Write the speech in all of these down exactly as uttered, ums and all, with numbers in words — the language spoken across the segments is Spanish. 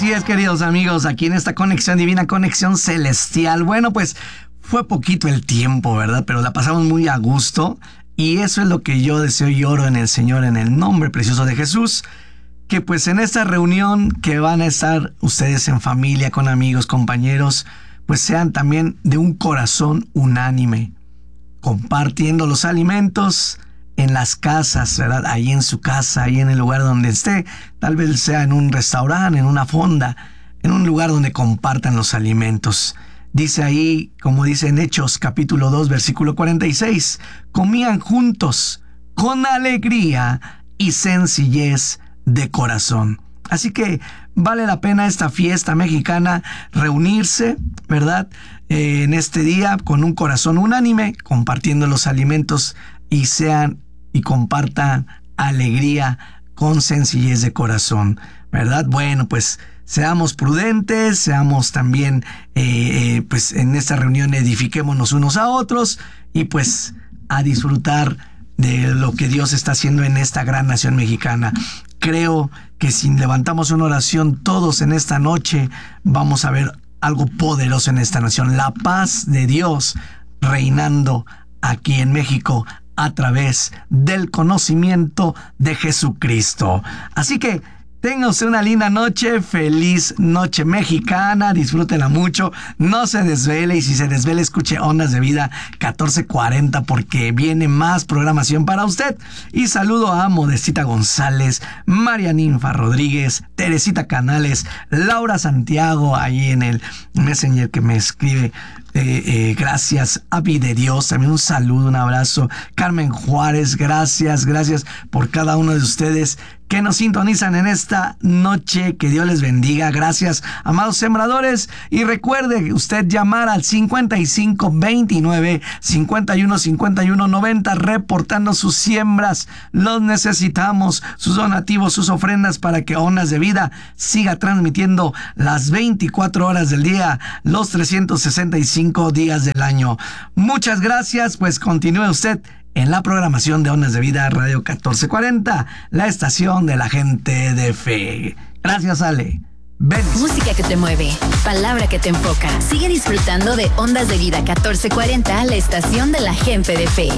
Así es, queridos amigos, aquí en esta conexión divina, conexión celestial. Bueno, pues fue poquito el tiempo, ¿verdad? Pero la pasamos muy a gusto y eso es lo que yo deseo y oro en el Señor, en el nombre precioso de Jesús. Que pues en esta reunión que van a estar ustedes en familia, con amigos, compañeros, pues sean también de un corazón unánime, compartiendo los alimentos en las casas, ¿verdad? Ahí en su casa, ahí en el lugar donde esté, tal vez sea en un restaurante, en una fonda, en un lugar donde compartan los alimentos. Dice ahí, como dice en Hechos capítulo dos, versículo cuarenta y seis, comían juntos con alegría y sencillez de corazón. Así que vale la pena esta fiesta mexicana reunirse, ¿verdad? Eh, en este día con un corazón unánime, compartiendo los alimentos y sean y compartan alegría con sencillez de corazón, ¿verdad? Bueno, pues seamos prudentes, seamos también, eh, eh, pues en esta reunión edifiquémonos unos a otros y pues a disfrutar de lo que Dios está haciendo en esta gran nación mexicana. Creo que si levantamos una oración todos en esta noche, vamos a ver algo poderoso en esta nación. La paz de Dios reinando aquí en México a través del conocimiento de Jesucristo. Así que tengan usted una linda noche, feliz noche mexicana, disfrútenla mucho, no se desvele y si se desvele escuche Ondas de Vida catorce cuarenta porque viene más programación para usted. Y saludo a Modestita González, María Ninfa Rodríguez, Teresita Canales, Laura Santiago ahí en el Messenger que me escribe. Eh, eh, gracias, Avi de Dios, también un saludo, un abrazo. Carmen Juárez, gracias, gracias por cada uno de ustedes que nos sintonizan en esta noche. Que Dios les bendiga. Gracias, amados sembradores. Y recuerde usted llamar al cincuenta y cinco veintinueve cincuenta y uno cincuenta y uno noventa reportando sus siembras. Los necesitamos, sus donativos, sus ofrendas para que Ondas de Vida siga transmitiendo las veinticuatro horas del día, los trescientos sesenta y cinco días del año. Muchas gracias, pues continúe usted en la programación de Ondas de Vida Radio catorce cuarenta, la estación de la gente de fe. Gracias, Ale. Bendiciones. Música que te mueve, palabra que te enfoca. Sigue disfrutando de Ondas de Vida catorce cuarenta, la estación de la gente de fe.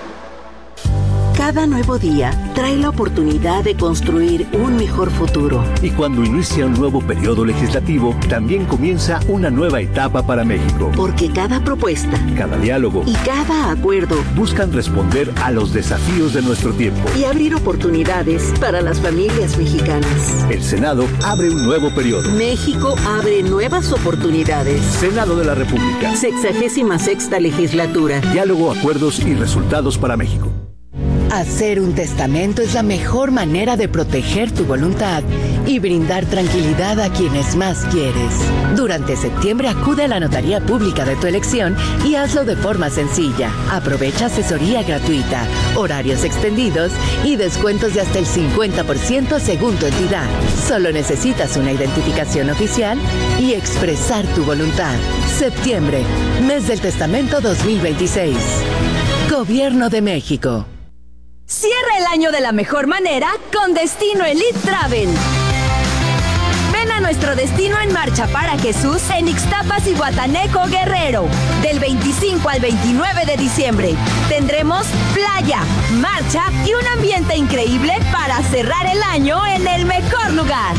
Cada nuevo día trae la oportunidad de construir un mejor futuro. Y cuando inicia un nuevo periodo legislativo, también comienza una nueva etapa para México. Porque cada propuesta, cada diálogo y cada acuerdo buscan responder a los desafíos de nuestro tiempo y abrir oportunidades para las familias mexicanas. El Senado abre un nuevo periodo. México abre nuevas oportunidades. Senado de la República. Sexagésima sexta legislatura. Diálogo, acuerdos y resultados para México. Hacer un testamento es la mejor manera de proteger tu voluntad y brindar tranquilidad a quienes más quieres. Durante septiembre acude a la notaría pública de tu elección y hazlo de forma sencilla. Aprovecha asesoría gratuita, horarios extendidos y descuentos de hasta el cincuenta por ciento según tu entidad. Solo necesitas una identificación oficial y expresar tu voluntad. Septiembre, mes del testamento dos mil veintiséis. Gobierno de México. Cierra el año de la mejor manera con Destino Elite Travel. Ven a nuestro Destino en Marcha para Jesús en Ixtapas y Guataneco, Guerrero. Del veinticinco al veintinueve de diciembre tendremos playa, marcha y un ambiente increíble para cerrar el año en el mejor lugar.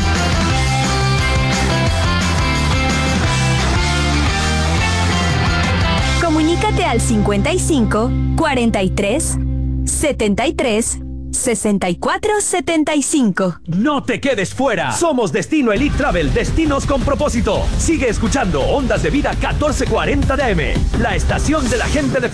Comunícate al cincuenta y cinco, cuarenta y tres, setenta y tres, sesenta y cuatro, setenta y cinco. No te quedes fuera. Somos Destino Elite Travel, destinos con propósito. Sigue escuchando Ondas de Vida catorce cuarenta de A M, la estación de la gente de